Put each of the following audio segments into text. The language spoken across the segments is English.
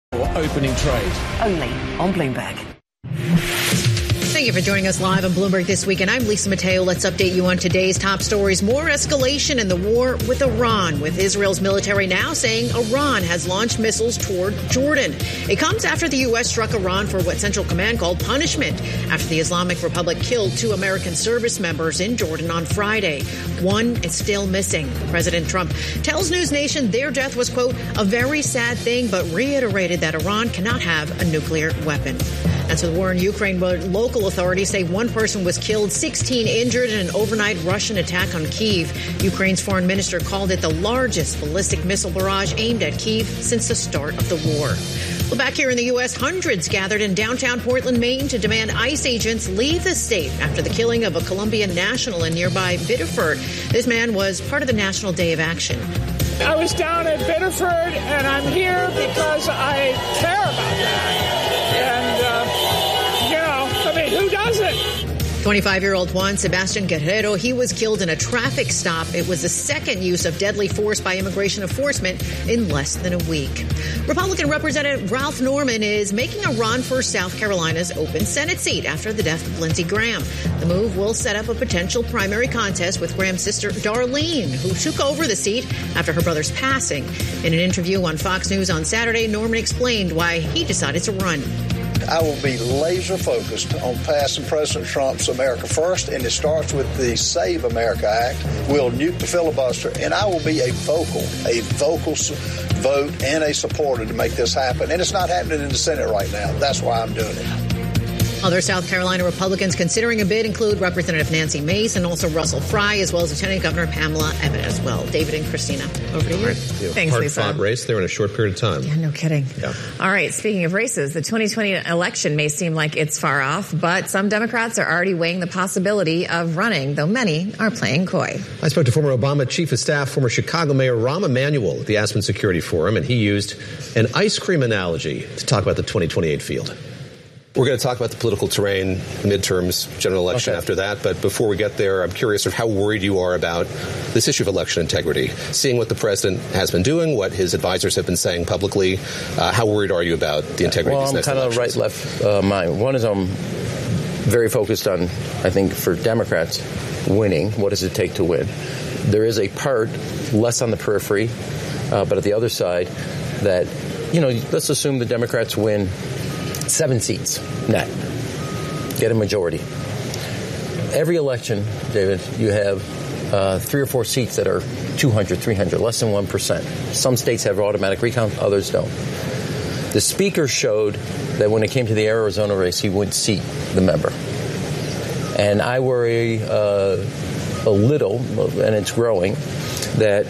Opening trade. Only on Bloomberg. Thank you for joining us live on Bloomberg This Week, and I'm Lisa Mateo. Let's update you on today's top stories. More escalation in the war with Iran, with Israel's military now saying Iran has launched missiles toward Jordan. It comes after the U.S. struck Iran for what Central Command called punishment after the Islamic Republic killed 2 American service members in Jordan on Friday. One is still missing. President Trump tells News Nation their death was, quote, a very sad thing, but reiterated that Iran cannot have a nuclear weapon. As for the war in Ukraine, where local authorities say 1 person was killed, 16 injured in an overnight Russian attack on Kyiv. Ukraine's foreign minister called it the largest ballistic missile barrage aimed at Kyiv since the start of the war. Well, back here in the U.S., hundreds gathered in downtown Portland, Maine to demand ICE agents leave the state after the killing of a Colombian national in nearby Biddeford. This man was part of the National Day of Action. I was down at Biddeford, and I'm here because I care about that. And, who doesn't? 25-year-old Juan Sebastian Guerrero, he was killed in a traffic stop. It was the second use of deadly force by immigration enforcement in less than a week. Republican Representative Ralph Norman is making a run for South Carolina's open Senate seat after the death of Lindsey Graham. The move will set up a potential primary contest with Graham's sister Darlene, who took over the seat after her brother's passing. In an interview on Fox News on Saturday, Norman explained why he decided to run. I will be laser focused on passing President Trump's America First, and it starts with the Save America Act. We'll nuke the filibuster, and I will be a vocal vote and a supporter to make this happen. And it's not happening in the Senate right now. That's why I'm doing it. Other South Carolina Republicans considering a bid include Representative Nancy Mace and also Russell Fry, as well as Lieutenant Governor Pamela Abbott as well. David and Christina, over to you. Thanks, Lisa. Hard-fought race there in a short period of time. Yeah, no kidding. Yeah. All right, speaking of races, the 2020 election may seem like it's far off, but some Democrats are already weighing the possibility of running, though many are playing coy. I spoke to former Obama Chief of Staff, former Chicago Mayor Rahm Emanuel at the Aspen Security Forum, and he used an ice cream analogy to talk about the 2028 field. We're going to talk about the political terrain, midterms, general election after that. But before we get there, I'm curious of how worried you are about this issue of election integrity. Seeing what the president has been doing, what his advisors have been saying publicly, how worried are you about the integrity of these next elections? Well, I'm kind of right-left mind. One is I'm very focused on, I think, for Democrats, winning. What does it take to win? There is a part, less on the periphery, but at the other side, that, let's assume the Democrats win 7 seats net, get a majority. Every election, David, you have 3 or 4 seats that are 200, 300, less than 1%. Some states have automatic recount, others don't. The speaker showed that when it came to the Arizona race, he wouldn't seat the member. And I worry a little, and it's growing, that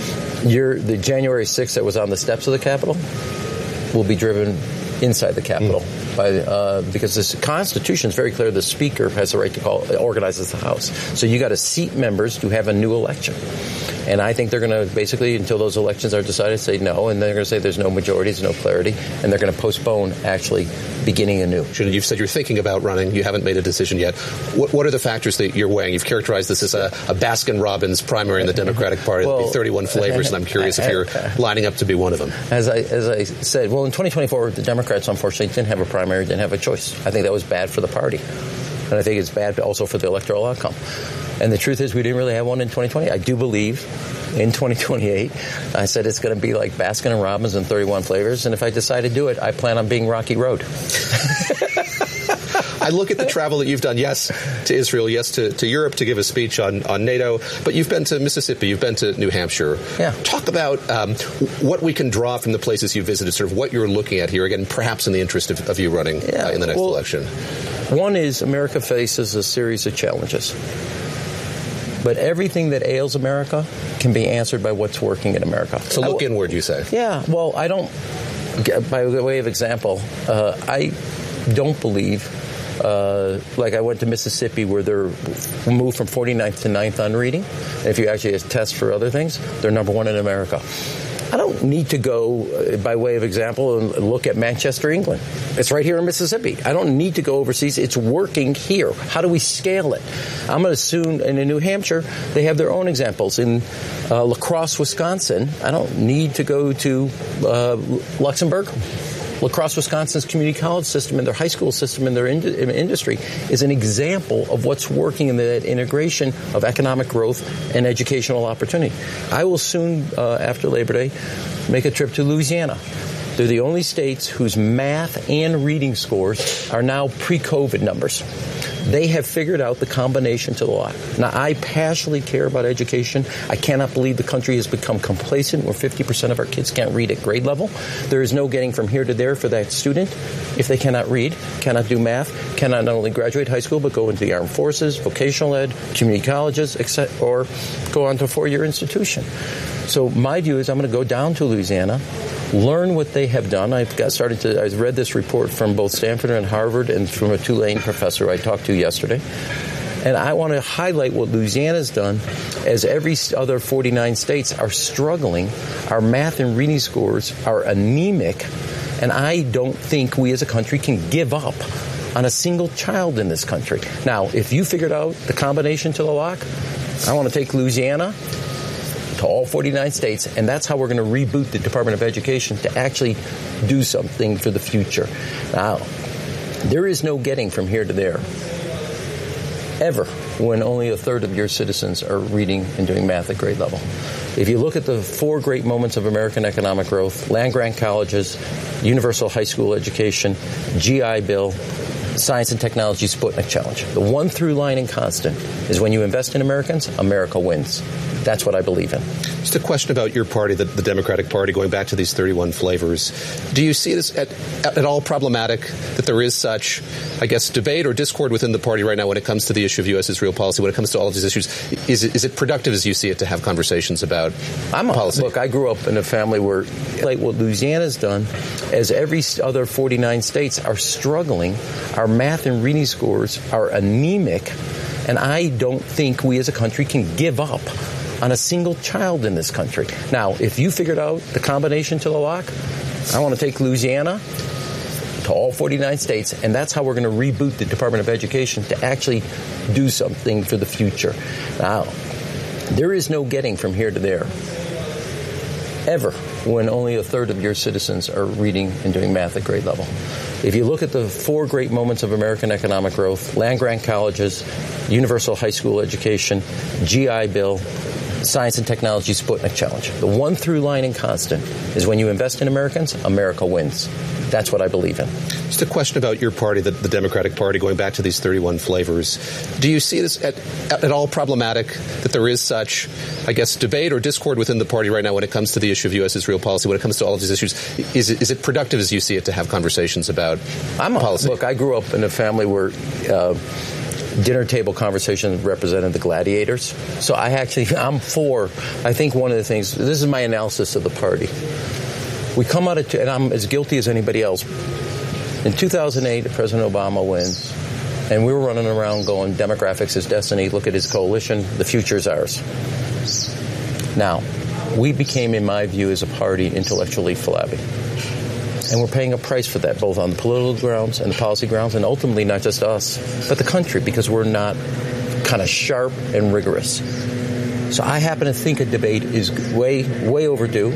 the January 6th that was on the steps of the Capitol will be driven inside the Capitol, because the Constitution is very clear. The Speaker has the right to organizes the House. So you got to seat members to have a new election. And I think they're going to basically, until those elections are decided, say no, and they're going to say there's no majority, there's no clarity, and they're going to postpone actually beginning anew. You've said you're thinking about running. You haven't made a decision yet. What are the factors that you're weighing? You've characterized this as a Baskin-Robbins primary in the Democratic Party. There'll be 31 flavors, and I'm curious if you're lining up to be one of them. As I said, well, in 2024, the Democrats, unfortunately, didn't have a primary, didn't have a choice. I think that was bad for the party. And I think it's bad also for the electoral outcome. And the truth is we didn't really have one in 2020. I do believe in 2028, I said it's going to be like Baskin and Robbins and 31 flavors. And if I decide to do it, I plan on being Rocky Road. I look at the travel that you've done, yes, to Israel, yes, to Europe to give a speech on NATO, but you've been to Mississippi, you've been to New Hampshire. Yeah. Talk about what we can draw from the places you visited, sort of what you're looking at here, again, perhaps in the interest of you running in the next election. One is America faces a series of challenges. But everything that ails America can be answered by what's working in America. So look inward, you say? Yeah. Well, I don't, by way of example, I don't believe, like I went to Mississippi where they're moved from 49th to 9th on reading. And if you actually test for other things, they're number 1 in America. I don't need to go, by way of example, and look at Manchester, England. It's right here in Mississippi. I don't need to go overseas. It's working here. How do we scale it? I'm going to assume in New Hampshire, they have their own examples. In La Crosse, Wisconsin, I don't need to go to Luxembourg. La Crosse, Wisconsin's community college system and their high school system and their industry is an example of what's working in the integration of economic growth and educational opportunity. I will soon, after Labor Day, make a trip to Louisiana. They're the only states whose math and reading scores are now pre-COVID numbers. They have figured out the combination to the lock. Now, I passionately care about education. I cannot believe the country has become complacent where 50% of our kids can't read at grade level. There is no getting from here to there for that student if they cannot read, cannot do math, cannot not only graduate high school, but go into the armed forces, vocational ed, community colleges, or go on to a four-year institution. So my view is I'm going to go down to Louisiana, learn what they have done. I read this report from both Stanford and Harvard and from a Tulane professor I talked to yesterday. And I want to highlight what Louisiana's done as every other 49 states are struggling. Our math and reading scores are anemic. And I don't think we as a country can give up on a single child in this country. Now, if you figured out the combination to the lock, I want to take Louisiana to all 49 states, and that's how we're going to reboot the Department of Education to actually do something for the future. Now, there is no getting from here to there, ever, when only a third of your citizens are reading and doing math at grade level. If you look at the four great moments of American economic growth, land-grant colleges, universal high school education, GI Bill, Science and Technology Sputnik Challenge, the one through line and constant is when you invest in Americans, America wins. That's what I believe in. Just a question about your party, the Democratic Party, going back to these 31 flavors. Do you see this at all problematic that there is such, I guess, debate or discord within the party right now when it comes to the issue of U.S.-Israel policy, when it comes to all of these issues? Is it productive as you see it to have conversations about policy? Look, I grew up in a family where, like what Louisiana's done, as every other 49 states are struggling, our math and reading scores are anemic, and I don't think we as a country can give up on a single child in this country. Now, if you figured out the combination to the lock, I want to take Louisiana to all 49 states, and that's how we're going to reboot the Department of Education to actually do something for the future. Now, there is no getting from here to there, ever, when only a third of your citizens are reading and doing math at grade level. If you look at the four great moments of American economic growth, land-grant colleges, universal high school education, GI Bill, Science and Technology Sputnik Challenge, the one through line and constant is when you invest in Americans, America wins. That's what I believe in. Just a question about your party, the Democratic Party, going back to these 31 flavors. Do you see this at all problematic that there is such, I guess, debate or discord within the party right now when it comes to the issue of U.S.-Israel policy, when it comes to all of these issues? Is it productive as you see it to have conversations about policy? Look, I grew up in a family where dinner table conversations represented the gladiators. So I'm for, I think one of the things, this is my analysis of the party. We come out of, and I'm as guilty as anybody else. In 2008, President Obama wins, and we were running around going, demographics is destiny, look at his coalition, the future is ours. Now, we became, in my view, as a party, intellectually flabby. And we're paying a price for that, both on the political grounds and the policy grounds, and ultimately not just us, but the country, because we're not kind of sharp and rigorous. So I happen to think a debate is way overdue.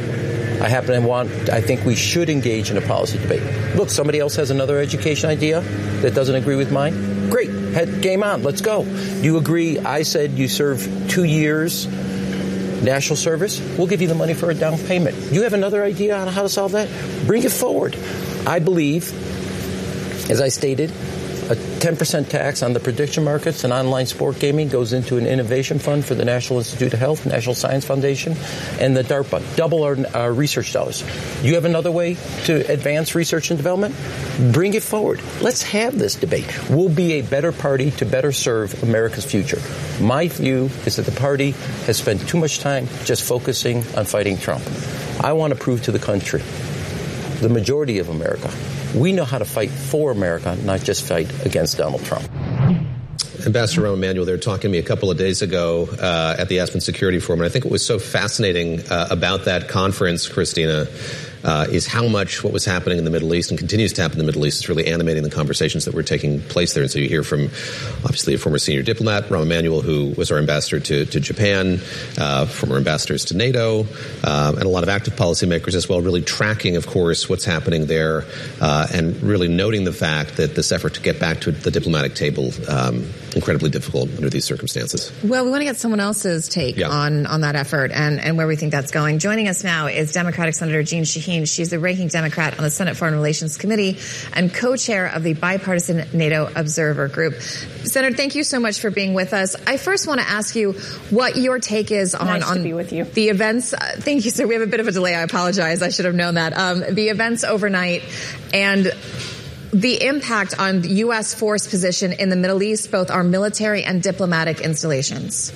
I think we should engage in a policy debate. Look, somebody else has another education idea that doesn't agree with mine. Great. Game on. Let's go. You agree? I said you serve 2 years national service. We'll give you the money for a down payment. You have another idea on how to solve that? Bring it forward. I believe, as I stated, a 10% tax on the prediction markets and online sport gaming goes into an innovation fund for the National Institute of Health, National Science Foundation, and the DARPA. Double our research dollars. You have another way to advance research and development? Bring it forward. Let's have this debate. We'll be a better party to better serve America's future. My view is that the party has spent too much time just focusing on fighting Trump. I want to prove to the country, the majority of America, we know how to fight for America, not just fight against Donald Trump. Ambassador Rahm Emanuel, they were talking to me a couple of days ago at the Aspen Security Forum, and I think what was so fascinating about that conference, Christina, is how much what was happening in the Middle East and continues to happen in the Middle East is really animating the conversations that were taking place there. And so you hear from, obviously, a former senior diplomat, Rahm Emanuel, who was our ambassador to Japan, former ambassadors to NATO, and a lot of active policymakers as well, really tracking, of course, what's happening there, and really noting the fact that this effort to get back to the diplomatic table, incredibly difficult under these circumstances. Well, we want to get someone else's take on that effort and where we think that's going. Joining us now is Democratic Senator Jeanne Shaheen. She's the ranking Democrat on the Senate Foreign Relations Committee and co-chair of the Bipartisan NATO Observer Group. Senator, thank you so much for being with us. I first want to ask you what your take is on to be with you. The events. Thank you, sir. We have a bit of a delay. I apologize. I should have known that. The events overnight and the impact on the U.S. force position in the Middle East, both our military and diplomatic installations.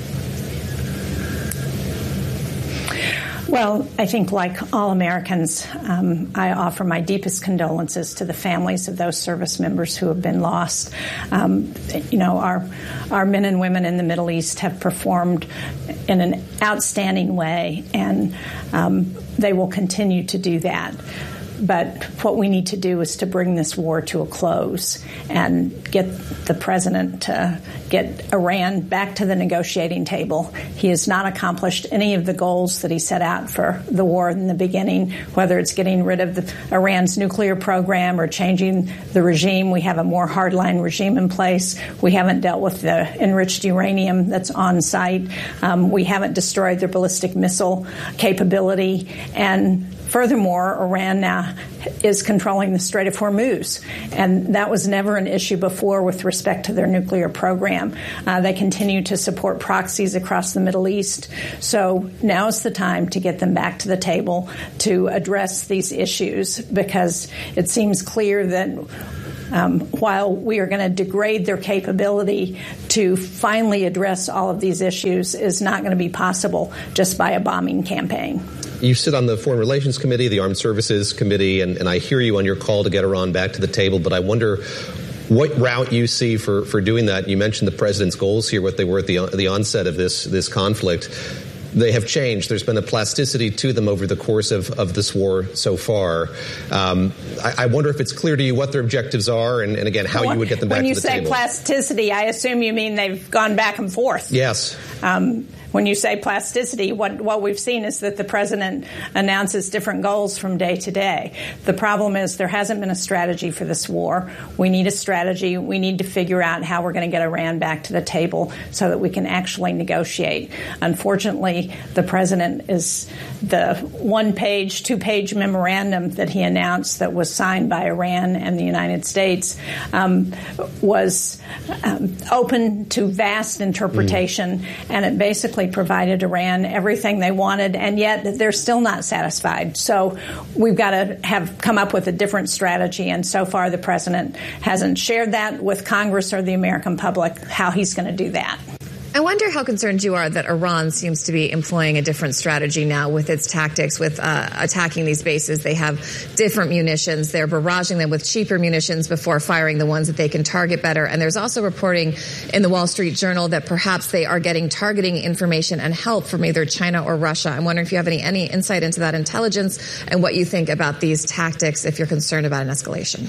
Well, I think like all Americans, I offer my deepest condolences to the families of those service members who have been lost. Our men and women in the Middle East have performed in an outstanding way, and they will continue to do that. But what we need to do is to bring this war to a close and get the president to get Iran back to the negotiating table. He has not accomplished any of the goals that he set out for the war in the beginning, whether it's getting rid of Iran's nuclear program or changing the regime. We have a more hardline regime in place. We haven't dealt with the enriched uranium that's on site. We haven't destroyed their ballistic missile capability. And furthermore, Iran now is controlling the Strait of Hormuz, and that was never an issue before with respect to their nuclear program. They continue to support proxies across the Middle East. So now is the time to get them back to the table to address these issues, because it seems clear that while we are going to degrade their capability to finally address all of these issues is not going to be possible just by a bombing campaign. You sit on the Foreign Relations Committee, the Armed Services Committee, and I hear you on your call to get Iran back to the table, but I wonder what route you see for doing that. You mentioned the president's goals here, what they were at the onset of this conflict. They have changed. There's been a plasticity to them over the course of this war so far. I wonder if it's clear to you what their objectives are and again, how you would get them back to the table. When you say plasticity, I assume you mean they've gone back and forth. Yes. When you say plasticity, what we've seen is that the president announces different goals from day to day. The problem is there hasn't been a strategy for this war. We need a strategy. We need to figure out how we're going to get Iran back to the table so that we can actually negotiate. Unfortunately, the president is the one-page, two-page memorandum that he announced that was signed by Iran and the United States was open to vast interpretation, and it basically provided Iran everything they wanted, and yet they're still not satisfied. So we've got to have come up with a different strategy, and so far the president hasn't shared that with Congress or the American public, how he's going to do that. I wonder how concerned you are that Iran seems to be employing a different strategy now with its tactics, with attacking these bases. They have different munitions. They're barraging them with cheaper munitions before firing the ones that they can target better. And there's also reporting in the Wall Street Journal that perhaps they are getting targeting information and help from either China or Russia. I'm wondering if you have any insight into that intelligence and what you think about these tactics, if you're concerned about an escalation.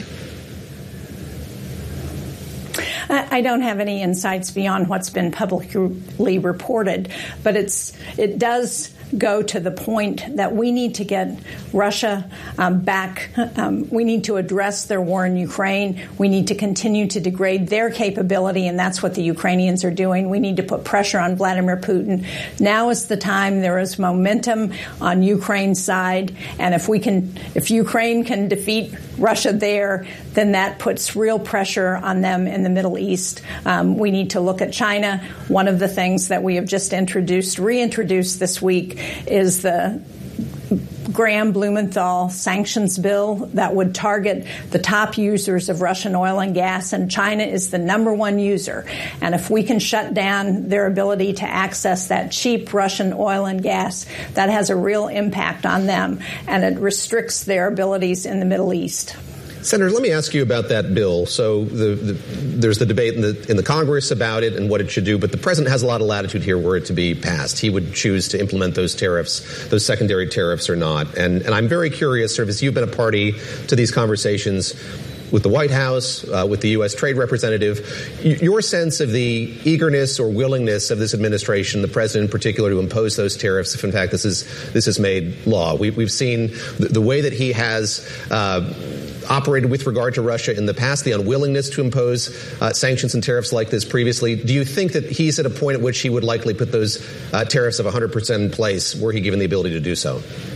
I don't have any insights beyond what's been publicly reported, but it does go to the point that we need to get Russia back. We need to address their war in Ukraine. We need to continue to degrade their capability, and that's what the Ukrainians are doing. We need to put pressure on Vladimir Putin. Now is the time. There is momentum on Ukraine's side, and if Ukraine can defeat Russia there, then that puts real pressure on them in the Middle East. We need to look at China. One of the things that we have just reintroduced this week is the Graham-Blumenthal sanctions bill that would target the top users of Russian oil and gas, and China is the number one user. And if we can shut down their ability to access that cheap Russian oil and gas, that has a real impact on them, and it restricts their abilities in the Middle East. Senator, let me ask you about that bill. So there's the debate in the Congress about it and what it should do, but the president has a lot of latitude here were it to be passed. He would choose to implement those tariffs, those secondary tariffs or not. And I'm very curious, sort of, as you've been a party to these conversations with the White House, with the U.S. Trade Representative, your sense of the eagerness or willingness of this administration, the president in particular, to impose those tariffs if, in fact, this is made law. We've seen the way that he has operated with regard to Russia in the past, the unwillingness to impose sanctions and tariffs like this previously. Do you think that he's at a point at which he would likely put those tariffs of 100% in place were he given the ability to do so?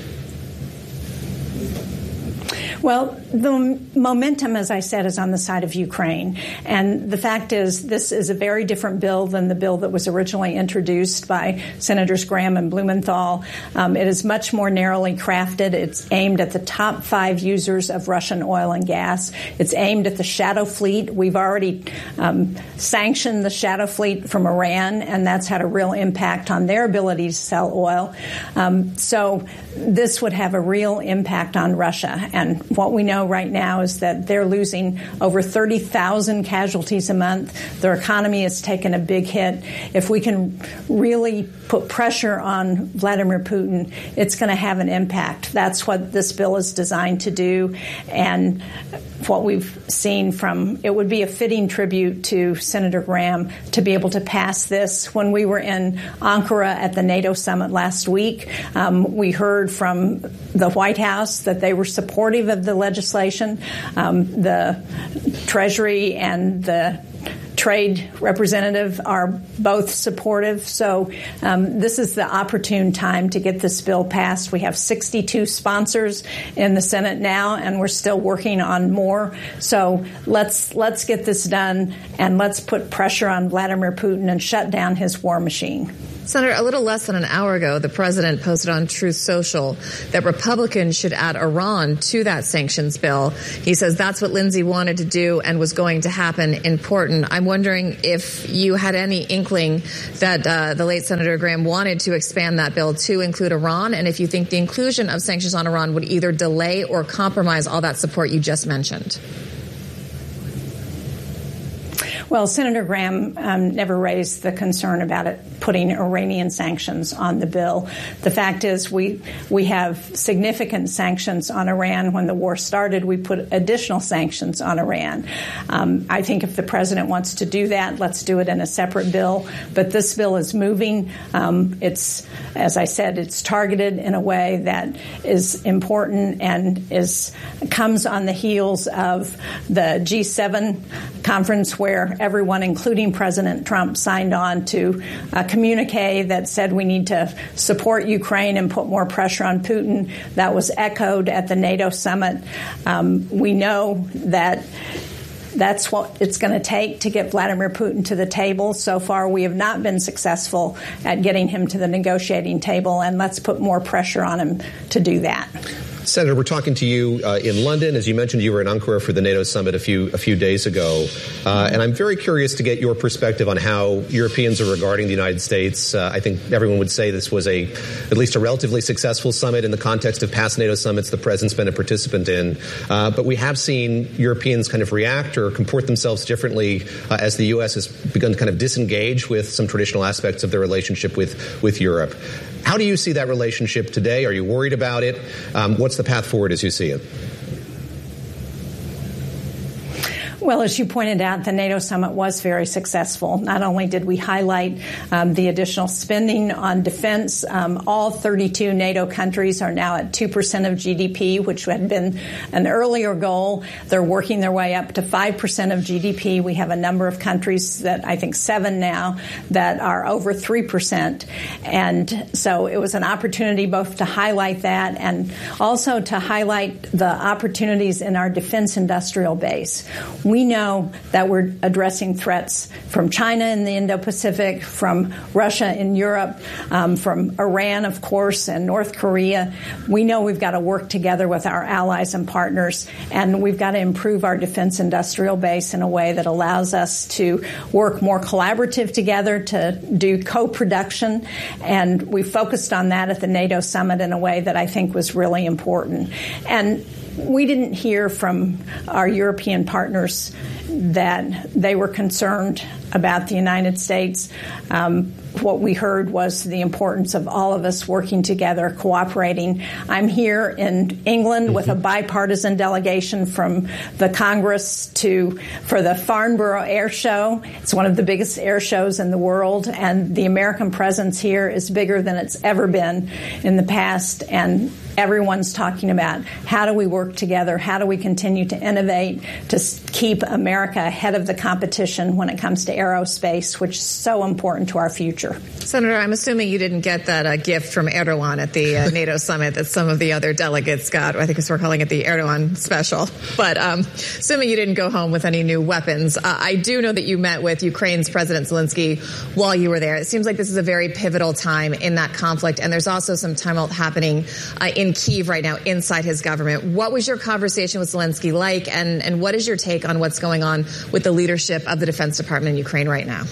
Well, the momentum, as I said, is on the side of Ukraine. And the fact is, this is a very different bill than the bill that was originally introduced by Senators Graham and Blumenthal. It is much more narrowly crafted. It's aimed at the top 5 users of Russian oil and gas. It's aimed at the shadow fleet. We've already sanctioned the shadow fleet from Iran, and that's had a real impact on their ability to sell oil. So this would have a real impact on Russia. And what we know right now is that they're losing over 30,000 casualties a month. Their economy has taken a big hit. If we can really put pressure on Vladimir Putin, it's going to have an impact. That's what this bill is designed to do. And what we've seen from it would be a fitting tribute to Senator Graham to be able to pass this. When we were in Ankara at the NATO summit last week, we heard from the White House that they were supportive of the legislation. The Treasury and the Trade Representative are both supportive. So this is the opportune time to get this bill passed. We have 62 sponsors in the Senate now, and we're still working on more. So let's get this done, and let's put pressure on Vladimir Putin and shut down his war machine. Senator, a little less than an hour ago, the president posted on Truth Social that Republicans should add Iran to that sanctions bill. He says that's what Lindsey wanted to do and was going to happen. Important. I'm wondering if you had any inkling that the late Senator Graham wanted to expand that bill to include Iran, and if you think the inclusion of sanctions on Iran would either delay or compromise all that support you just mentioned. Well, Senator Graham never raised the concern about it putting Iranian sanctions on the bill. The fact is we have significant sanctions on Iran. When the war started, we put additional sanctions on Iran. I think if the president wants to do that, let's do it in a separate bill. But this bill is moving. It's, as I said, it's targeted in a way that is important and comes on the heels of the G7 conference where everyone, including President Trump, signed on to a communique that said we need to support Ukraine and put more pressure on Putin. That was echoed at the NATO summit. We know that that's what it's going to take to get Vladimir Putin to the table. So far, we have not been successful at getting him to the negotiating table, and let's put more pressure on him to do that. Senator, we're talking to you in London. As you mentioned, you were in Ankara for the NATO summit a few days ago. And I'm very curious to get your perspective on how Europeans are regarding the United States. I think everyone would say this was at least a relatively successful summit in the context of past NATO summits the president's been a participant in. But we have seen Europeans kind of react or comport themselves differently as the U.S. has begun to kind of disengage with some traditional aspects of their relationship with Europe. How do you see that relationship today? Are you worried about it? What's the path forward as you see it? Well, as you pointed out, the NATO summit was very successful. Not only did we highlight the additional spending on defense, all 32 NATO countries are now at 2% of GDP, which had been an earlier goal. They're working their way up to 5% of GDP. We have a number of countries that I think 7 now that are over 3%. And so it was an opportunity both to highlight that and also to highlight the opportunities in our defense industrial base. We know that we're addressing threats from China in the Indo-Pacific, from Russia in Europe, from Iran, of course, and North Korea. We know we've got to work together with our allies and partners, and we've got to improve our defense industrial base in a way that allows us to work more collaborative together, to do co-production. And we focused on that at the NATO summit in a way that I think was really important. And we didn't hear from our European partners that they were concerned about the United States. What we heard was the importance of all of us working together, cooperating. I'm here in England with a bipartisan delegation from the Congress for the Farnborough Air Show. It's one of the biggest air shows in the world, and the American presence here is bigger than it's ever been in the past. And everyone's talking about how do we work together, how do we continue to innovate to keep America ahead of the competition when it comes to aerospace, which is so important to our future. Senator, I'm assuming you didn't get that gift from Erdogan at the NATO summit that some of the other delegates got. I think we're calling it the Erdogan special. But assuming you didn't go home with any new weapons, I do know that you met with Ukraine's President Zelensky while you were there. It seems like this is a very pivotal time in that conflict, and there's also some tumult happening in Kyiv right now inside his government. What was your conversation with Zelensky like, and what is your take on what's going on with the leadership of the Defense Department in Ukraine right now?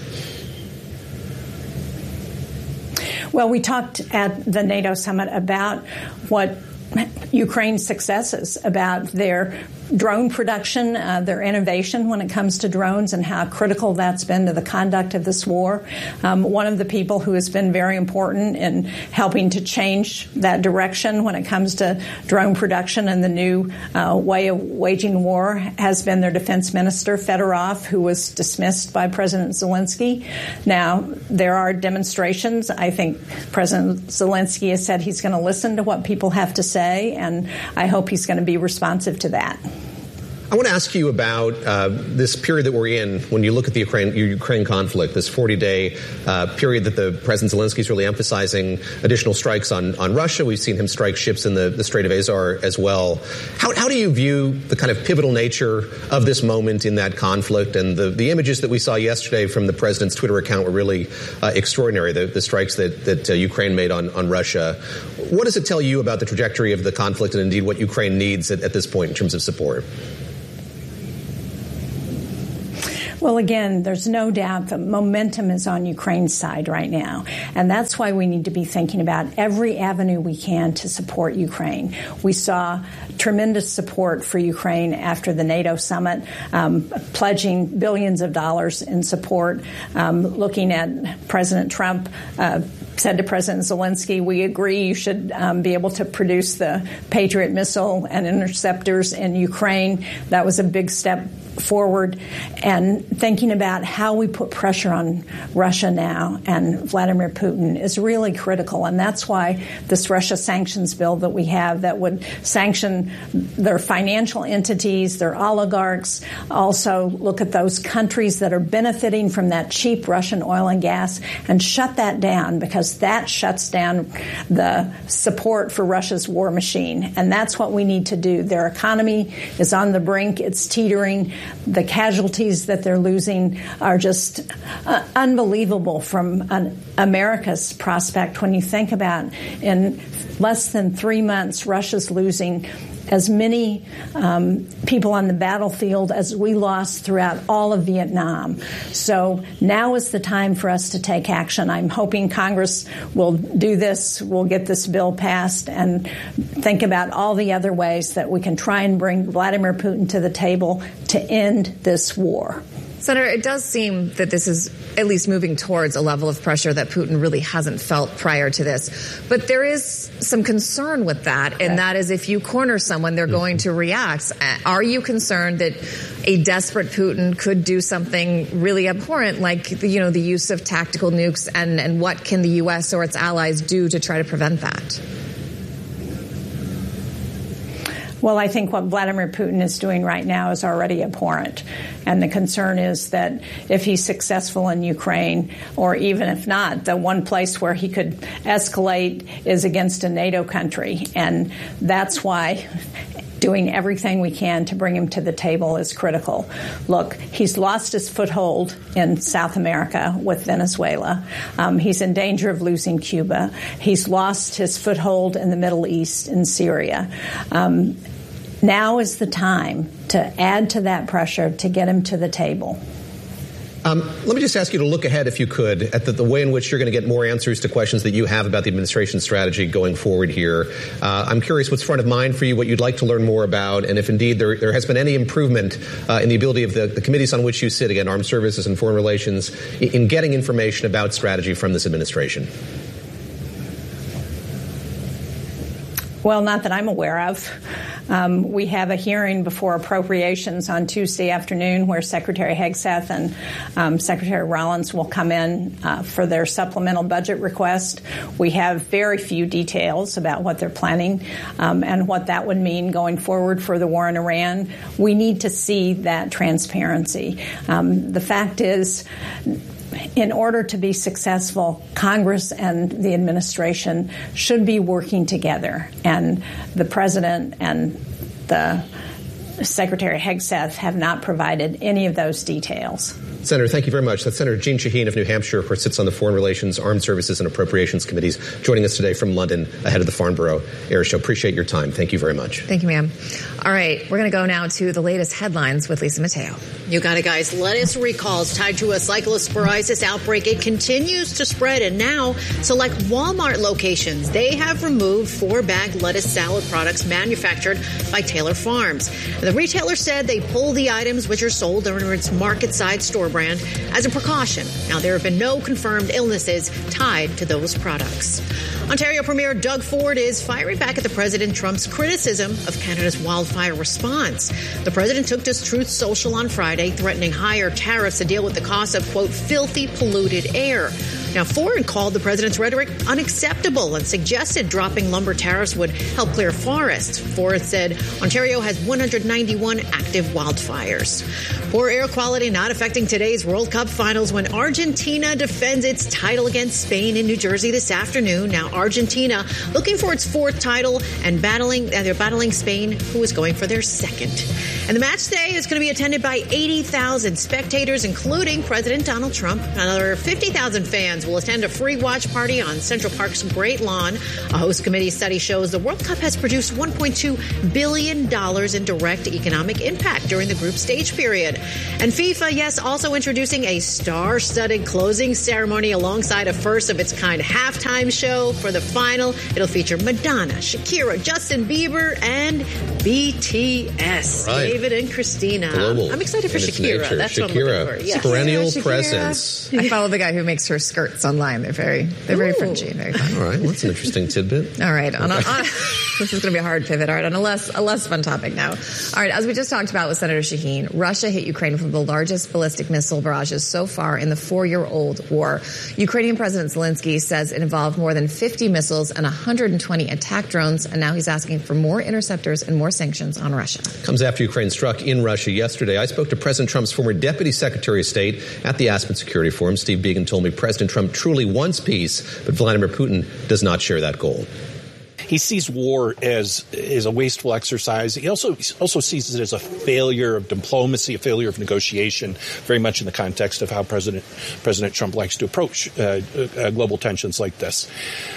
Well, we talked at the NATO summit about what Ukraine's successes, about their drone production, their innovation when it comes to drones, and how critical that's been to the conduct of this war. One of the people who has been very important in helping to change that direction when it comes to drone production and the new way of waging war has been their defense minister, Fedorov, who was dismissed by President Zelensky. Now, there are demonstrations. I think President Zelensky has said he's going to listen to what people have to say, and I hope he's going to be responsive to that. I want to ask you about this period that we're in when you look at the Ukraine conflict, this 40-day period that the President Zelensky is really emphasizing additional strikes on Russia. We've seen him strike ships in the Strait of Azov as well. How do you view the kind of pivotal nature of this moment in that conflict? And the images that we saw yesterday from the President's Twitter account were really extraordinary, the strikes that Ukraine made on Russia. What does it tell you about the trajectory of the conflict and indeed what Ukraine needs at this point in terms of support? Well, again, there's no doubt that momentum is on Ukraine's side right now. And that's why we need to be thinking about every avenue we can to support Ukraine. We saw tremendous support for Ukraine after the NATO summit, pledging billions of dollars in support. Looking at President Trump, said to President Zelensky, we agree you should be able to produce the Patriot missile and interceptors in Ukraine. That was a big step forward. And thinking about how we put pressure on Russia now and Vladimir Putin is really critical. And that's why this Russia sanctions bill that we have that would sanction their financial entities, their oligarchs, also look at those countries that are benefiting from that cheap Russian oil and gas and shut that down, because that shuts down the support for Russia's war machine. And that's what we need to do. Their economy is on the brink. It's teetering. The casualties that they're losing are just unbelievable from America's prospect. When you think about in less than 3 months, Russia's losing as many people on the battlefield as we lost throughout all of Vietnam. So now is the time for us to take action. I'm hoping Congress will do this, will get this bill passed, and think about all the other ways that we can try and bring Vladimir Putin to the table to end this war. Senator, it does seem that this is at least moving towards a level of pressure that Putin really hasn't felt prior to this. But there is some concern with that, and that is if you corner someone, they're going to react. Are you concerned that a desperate Putin could do something really abhorrent, like the use of tactical nukes, and what can the U.S. or its allies do to try to prevent that? Well, I think what Vladimir Putin is doing right now is already abhorrent. And the concern is that if he's successful in Ukraine, or even if not, the one place where he could escalate is against a NATO country. And that's why doing everything we can to bring him to the table is critical. Look, he's lost his foothold in South America with Venezuela. He's in danger of losing Cuba. He's lost his foothold in the Middle East, in Syria. Now is the time to add to that pressure to get him to the table. Let me just ask you to look ahead, if you could, at the way in which you're going to get more answers to questions that you have about the administration's strategy going forward here. I'm curious what's front of mind for you, what you'd like to learn more about, and if indeed there has been any improvement in the ability of the committees on which you sit, again, Armed Services and Foreign Relations, in getting information about strategy from this administration. Well, not that I'm aware of. We have a hearing before Appropriations on Tuesday afternoon where Secretary Hegseth and Secretary Rollins will come in for their supplemental budget request. We have very few details about what they're planning and what that would mean going forward for the war in Iran. We need to see that transparency. The fact is, in order to be successful, Congress and the administration should be working together. And the president and the Secretary Hegseth have not provided any of those details. Senator, thank you very much. That's Senator Jeanne Shaheen of New Hampshire, who sits on the Foreign Relations, Armed Services, and Appropriations Committees, joining us today from London ahead of the Farnborough Air Show. Appreciate your time. Thank you very much. Thank you, ma'am. All right, we're going to go now to the latest headlines with Lisa Mateo. You got it, guys. Lettuce recalls tied to a cyclosporiasis outbreak. It continues to spread, and now select Walmart locations. They have removed 4-bag lettuce salad products manufactured by Taylor Farms. The retailer said they pulled the items which are sold under its market-side store brand as a precaution. Now, there have been no confirmed illnesses tied to those products. Ontario Premier Doug Ford is firing back at the President Trump's criticism of Canada's wildfire response. The president took to Truth Social on Friday, threatening higher tariffs to deal with the cost of, quote, filthy, polluted air. Now, Ford called the president's rhetoric unacceptable and suggested dropping lumber tariffs would help clear forests. Ford said Ontario has 191 active wildfires. Poor air quality not affecting today's World Cup finals when Argentina defends its title against Spain in New Jersey this afternoon. Now, Argentina looking for its 4th title and they're battling Spain, who is going for their 2nd. And the match today is going to be attended by 80,000 spectators, including President Donald Trump. Another 50,000 fans will attend a free watch party on Central Park's Great Lawn. A host committee study shows the World Cup has produced $1.2 billion in direct economic impact during the group stage period. And FIFA, yes, also introducing a star-studded closing ceremony alongside a first-of-its-kind halftime show for the final. It'll feature Madonna, Shakira, Justin Bieber, and BTS. Right. David and Christina. Global. I'm excited for Shakira. That's what I'm looking for. Yes. Perennial presence. I follow the guy who makes her skirts online. They're very fringy, very fun. All right, well, that's an interesting tidbit. All right, this is going to be a hard pivot. All right, on a less fun topic now. All right, as we just talked about with Senator Shaheen, Russia hit Ukraine with the largest ballistic missile barrages so far in the 4-year-old war. Ukrainian President Zelensky says it involved more than 50 missiles and 120 attack drones, and now he's asking for more interceptors and more sanctions on Russia. Comes after Ukraine struck in Russia yesterday. I spoke to President Trump's former Deputy Secretary of State at the Aspen Security Forum. Steve Biegun told me President Trump truly wants peace, but Vladimir Putin does not share that goal. He sees war as a wasteful exercise. He also sees it as a failure of diplomacy, a failure of negotiation, very much in the context of how President Trump likes to approach global tensions like this.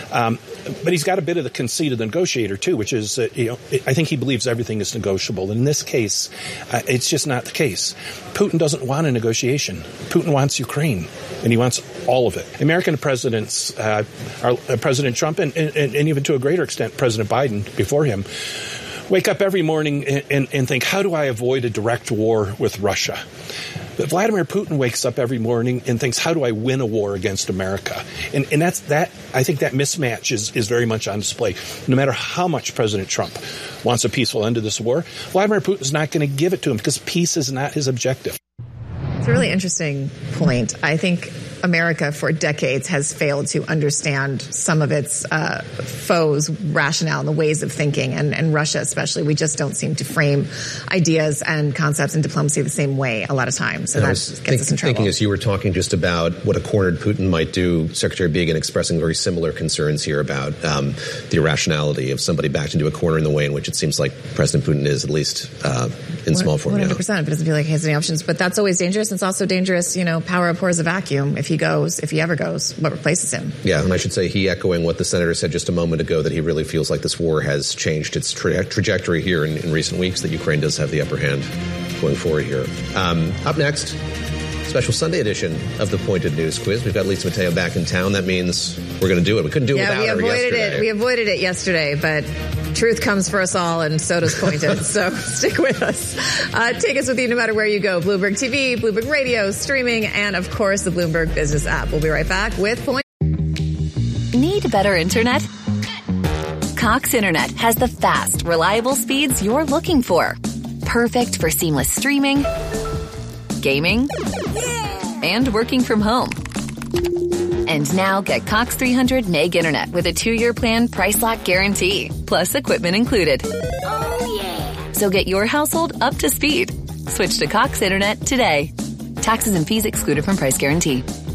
But he's got a bit of the conceit of the negotiator, too, which is, I think he believes everything is negotiable. In this case, it's just not the case. Putin doesn't want a negotiation. Putin wants Ukraine, and he wants all of it. American presidents, President Trump, and even to a greater extent, President Biden before him, wake up every morning and think, how do I avoid a direct war with Russia? But Vladimir Putin wakes up every morning and thinks, how do I win a war against America? And that I think that mismatch is very much on display. No matter how much President Trump wants a peaceful end to this war, Vladimir Putin's not going to give it to him because peace is not his objective. It's a really interesting point. I think America for decades has failed to understand some of its foes' rationale and the ways of thinking, and Russia especially. We just don't seem to frame ideas and concepts in diplomacy the same way a lot of times, and that gets us in trouble. Thinking as you were talking just about what a cornered Putin might do, Secretary Biegun expressing very similar concerns here about the irrationality of somebody backed into a corner in the way in which it seems like President Putin is, at least in small form. 100%, if it doesn't feel like he has any options. But that's always dangerous. It's also dangerous, power abhors a vacuum. If he ever goes, what replaces him? Yeah, and I should say he echoing what the senator said just a moment ago, that he really feels like this war has changed its trajectory here in recent weeks, that Ukraine does have the upper hand going forward here. Up next, special Sunday edition of the Pointed News Quiz. We've got Lisa Mateo back in town. That means we're going to do it. We couldn't do it without her yesterday. We avoided it yesterday, but truth comes for us all, and so does Pointed. So stick with us. Take us with you no matter where you go. Bloomberg TV, Bloomberg Radio, streaming, and, of course, the Bloomberg Business app. We'll be right back with Pointed. Need better internet? Cox Internet has the fast, reliable speeds you're looking for. Perfect for seamless streaming, gaming, and working from home. And now get Cox 300 meg internet with a 2-year plan price lock guarantee, plus equipment included. Oh, yeah. So get your household up to speed. Switch to Cox Internet today. Taxes and fees excluded from price guarantee.